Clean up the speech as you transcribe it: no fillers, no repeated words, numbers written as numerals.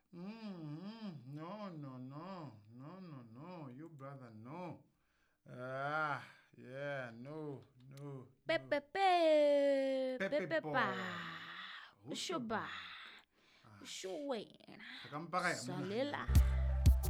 No, no, no, no, no, no. You brother, no. Ah, yeah, no, no, no. Pepe, Pepe Pepe boy. pa, Who's your Shuba, boy? Ah, Shuwen, Kakam pa kaya muna. Salila.